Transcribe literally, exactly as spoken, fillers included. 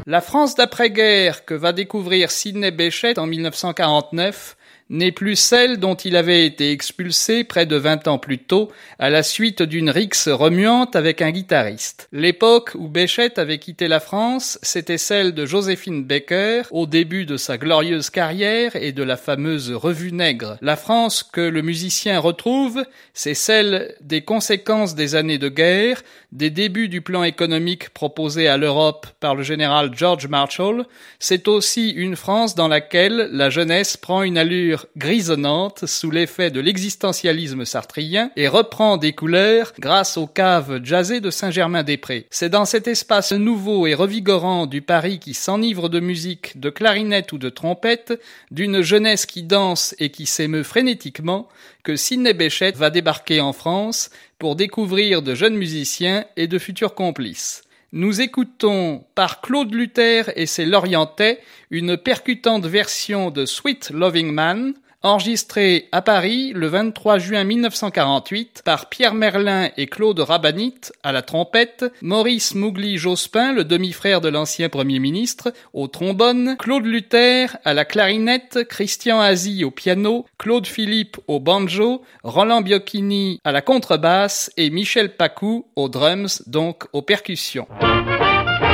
La France d'après-guerre que va découvrir Sidney Bechet en mille neuf cent quarante-neuf n'est plus celle dont il avait été expulsé près de vingt ans plus tôt à la suite d'une rixe remuante avec un guitariste. L'époque où Bechet avait quitté la France, c'était celle de Joséphine Baker, au début de sa glorieuse carrière et de la fameuse Revue Nègre. La France que le musicien retrouve, c'est celle des conséquences des années de guerre, des débuts du plan économique proposé à l'Europe par le général George Marshall. C'est aussi une France dans laquelle la jeunesse prend une allure grisonnante sous l'effet de l'existentialisme sartrien et reprend des couleurs grâce aux caves jazzées de Saint-Germain-des-Prés. C'est dans cet espace nouveau et revigorant du Paris qui s'enivre de musique, de clarinette ou de trompette, d'une jeunesse qui danse et qui s'émeut frénétiquement, que Sidney Bechet va débarquer en France pour découvrir de jeunes musiciens et de futurs complices. Nous écoutons par Claude Luther et ses Lorientais une percutante version de Sweet Loving Man, enregistrée à Paris le vingt-trois juin mille neuf cent quarante-huit par Pierre Merlin et Claude Rabanit à la trompette, Maurice Mougli-Jospin, le demi-frère de l'ancien Premier ministre, au trombone, Claude Luther à la clarinette, Christian Azy au piano, Claude Philippe au banjo, Roland Biochini à la contrebasse et Michel Pacou aux drums, donc aux percussions.